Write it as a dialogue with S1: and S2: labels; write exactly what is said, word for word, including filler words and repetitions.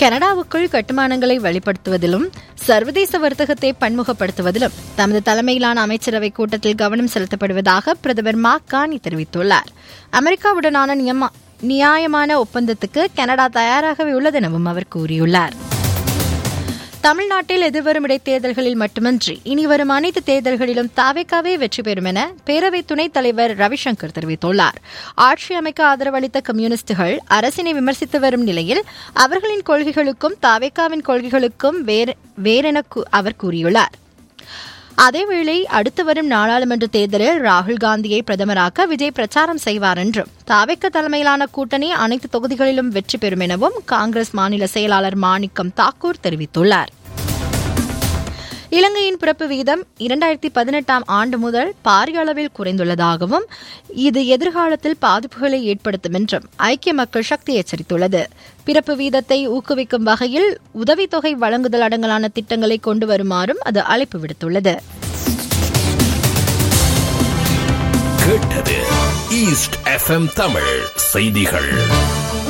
S1: கனடாவுக்குள் கட்டுமானங்களை வெளிப்படுத்துவதிலும் சர்வதேச வர்த்தகத்தை பன்முகப்படுத்துவதிலும் தமது தலைமையிலான அமைச்சரவை கூட்டத்தில் கவனம் செலுத்தப்படுவதாக பிரதமர் மார்க் கார்னி தெரிவித்துள்ளார். அமெரிக்காவுடனான நியாயமான ஒப்பந்தத்துக்கு கனடா தயாராகவே உள்ளது எனவும் அவர் கூறியுள்ளார். தமிழ்நாட்டில் எதிர்வரும் இடைத்தேர்தல்களில் மட்டுமின்றி இனி வரும் அனைத்து தேர்தல்களிலும் தாவேகாவே வெற்றி பெறும் என பேரவை துணைத் தலைவர் ரவிசங்கர் தெரிவித்துள்ளார். ஆட்சி அமைக்க ஆதரவளித்த கம்யூனிஸ்டுகள் அரசினை விமர்சித்து வரும் நிலையில் அவர்களின் கொள்கைகளுக்கும் தாவேகாவின் கொள்கைகளுக்கும் வேறென அவர் கூறியுள்ளார். அதேவேளை அடுத்து வரும் நாடாளுமன்ற தேர்தலில் ராகுல் காந்தியை பிரதமராக்க விஜய் பிரச்சாரம் செய்வார் என்றும் தாவேகா தலைமையிலான கூட்டணி அனைத்து தொகுதிகளிலும் வெற்றி பெறும் எனவும் காங்கிரஸ் மாநில செயலாளர் மாணிக்கம் தாக்கூர் தெரிவித்துள்ளார். இலங்கையின் பிறப்பு வீதம் இரண்டாயிரத்தி பதினெட்டாம் ஆண்டு முதல் பாரிய அளவில் குறைந்துள்ளதாகவும் இது எதிர்காலத்தில் பாதிப்புகளை ஏற்படுத்தும் என்றும் ஐக்கிய மக்கள் சக்தி எச்சரித்துள்ளது. பிறப்பு வீதத்தை ஊக்குவிக்கும் வகையில் உதவித்தொகை வழங்குதல் அடங்கலான திட்டங்களை கொண்டு வருமாறும் அது அழைப்பு விடுத்துள்ளது.
S2: கேட்டது ஈஸ்ட் எஃப்எம் தமிழ் செய்திகள்.